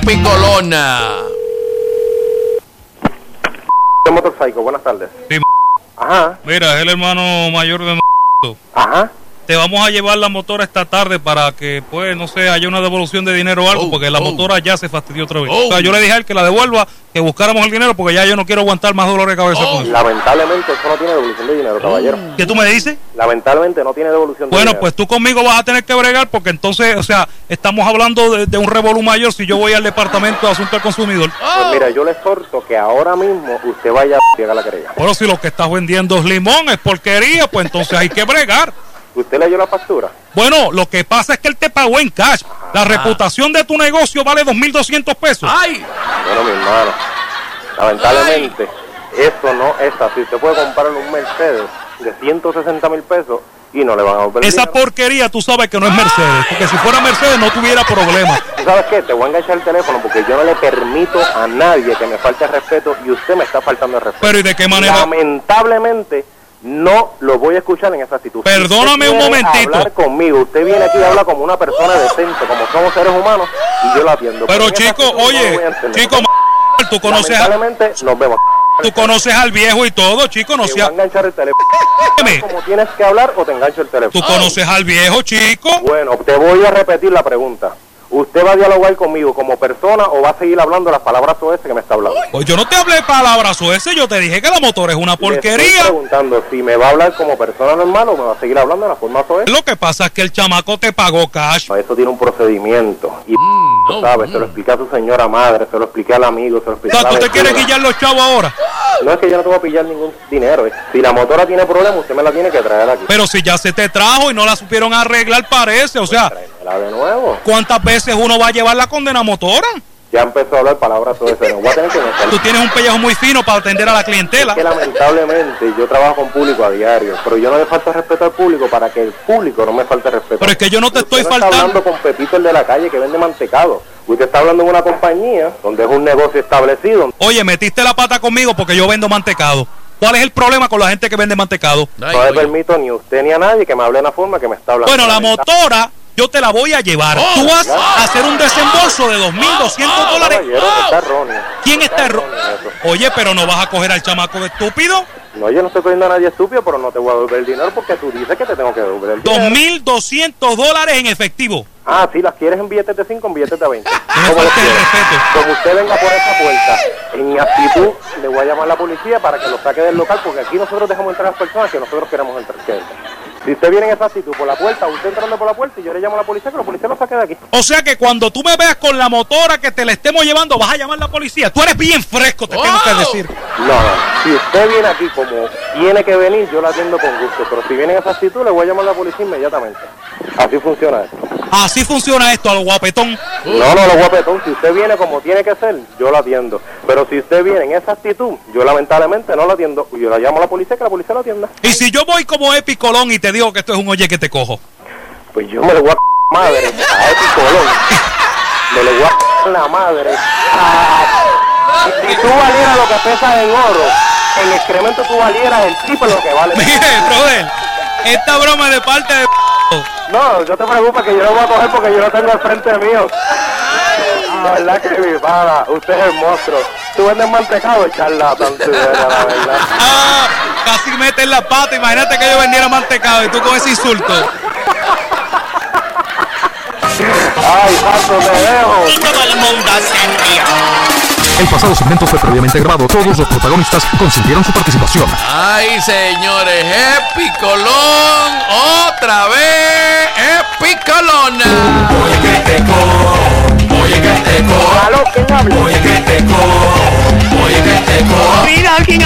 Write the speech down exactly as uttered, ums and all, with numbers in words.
Picolona. Motorcycle, buenas tardes. Sí, Ajá. mira, es el hermano mayor de Ajá. Te vamos a llevar la motora esta tarde para que, pues, no sé, haya una devolución de dinero o algo, Oh, porque la oh. motora ya se fastidió otra vez. Oh. O sea, yo le dije a él que la devuelva, que buscáramos el dinero, porque ya yo no quiero aguantar más dolor de cabeza Oh. con eso. Lamentablemente eso no tiene devolución de dinero, caballero. ¿Qué tú me dices? Lamentablemente no tiene devolución de Bueno, dinero. pues tú conmigo vas a tener que bregar, porque entonces, o sea, estamos hablando de, de un revolú mayor si yo voy al departamento de asuntos al consumidor. Pues mira, yo le exhorto que ahora mismo usted vaya a llegar a la querella. Pero si lo que estás vendiendo es limón, es porquería, pues entonces hay que bregar. ¿Usted leyó la factura? Bueno, lo que pasa es que él te pagó en cash. La reputación de tu negocio vale dos mil doscientos pesos. ¡Ay! Bueno, mi hermano, lamentablemente eso no es así. Usted puede comprar un Mercedes de ciento sesenta mil pesos y no le van a volver el Esa dinero. porquería tú sabes que no es Mercedes, porque si fuera Mercedes no tuviera problema. ¿Tú sabes qué? Te voy a enganchar el teléfono porque yo no le permito a nadie que me falte el respeto y usted me está faltando el respeto. Pero ¿y de qué manera? Lamentablemente no lo voy a escuchar en esa actitud. Perdóname Si usted un quiere momentito. hablar conmigo, usted viene aquí y habla como una persona decente, como somos seres humanos, y yo lo atiendo. Pero en esa chico, actitud no lo oye, voy a entender. chico, m- tú conoces, a, Lamentablemente nos vemos. tú conoces al viejo y todo, chico, no Te voy a seas... enganchar el teléfono. Dime. Como tienes que hablar o te engancho el teléfono. Tú conoces al viejo, chico. Bueno, te voy a repetir la pregunta. ¿Usted va a dialogar conmigo como persona o va a seguir hablando las palabras soeces que me está hablando? Pues yo no te hablé palabras o ese, yo te dije que la motora es una Le estoy porquería. preguntando si me va a hablar como persona normal o me va a seguir hablando de la forma soez. Lo que pasa es que el chamaco te pagó cash. Eso tiene un procedimiento. Y Mm, no, ¿sabes? mm. Se lo expliqué a su señora madre, se lo expliqué al amigo, se lo O expliqué a sea, la tú te quieres vecina. guillar los chavos ahora. No es que yo no te voy a pillar ningún dinero. eh. Si la motora tiene problemas, usted me la tiene que traer aquí. Pero si ya se te trajo y no la supieron arreglar, parece. O sea, Tráemela de nuevo. ¿cuántas veces uno va a llevar la condena motora? Ya empezó a hablar palabras soeces. No voy a tener que meter. Tú tienes un pellejo muy fino para atender a la clientela. Que lamentablemente yo trabajo con público a diario, pero yo no le falta respeto al público para que el público no me falte respeto. Pero es que yo no te Usted estoy no faltando. está hablando con Pepito el de la calle que vende mantecado. Usted está hablando de una compañía donde es un negocio establecido. Oye, metiste la pata conmigo porque yo vendo mantecado. ¿Cuál es el problema con la gente que vende mantecado? Ay, no le oye. permito ni a usted ni a nadie que me hable de la forma que me está hablando. Bueno, la motora yo te la voy a llevar. Oh, Tú vas oh, a hacer un desembolso de dos mil doscientos dólares. Caballero, está erróneo. ¿Quién está erro- erróneo eso. Oye, pero no vas a coger al chamaco de estúpido. No, yo no estoy cogiendo a nadie estúpido, pero no te voy a devolver el dinero porque tú dices que te tengo que devolver el dos dinero. mil doscientos dólares en efectivo. Ah, sí, las quieres en billetes de cinco, en billetes de veinte. No me ¿Cómo lo faltes el quieres? respeto. Como usted venga por esa puerta, en mi actitud, le voy a llamar a la policía para que lo saque del local, porque aquí nosotros dejamos entrar a las personas que nosotros queremos entrar. que entren. Si usted viene en esa actitud por la puerta, usted entrando por la puerta y yo le llamo a la policía, que la policía lo saque de aquí. O sea que cuando tú me veas con la motora que te la estemos llevando, vas a llamar a la policía. Tú eres bien fresco, te tengo que ¡Wow! decir. No, no. Si usted viene aquí como tiene que venir, yo la atiendo con gusto. Pero si viene en esa actitud, le voy a llamar a la policía inmediatamente. Así funciona esto. Así funciona esto, a lo guapetón. No, no, lo guapetón. Si usted viene como tiene que ser, yo la atiendo. Pero si usted viene en esa actitud, yo lamentablemente no la atiendo. Yo la llamo a la policía, que la policía la atienda. Y si yo voy como Epi Colón y te digo que esto es un oye que te cojo. Pues yo me le voy a madre a Epi Colón. Me le voy a la madre. Ah, si tú valieras lo que pesas en oro, en excremento tú valieras el triple lo que vale. Mire, brother, esta broma es de parte de... No, no te preocupes que yo lo voy a coger porque yo lo tengo al frente mío. La verdad que mi pana, usted es el monstruo. Tú vendes mantecado, charlatán, tú eres, la verdad. Ah, casi metes la pata. Imagínate que yo vendiera mantecado y tú con ese insulto. Ay, santo, te dejo. Y todo el mundo se rió. El pasado segmento fue previamente grabado. Todos los protagonistas consintieron su participación. Ay, señores, Epi Colón, otra vez, Epi Colona.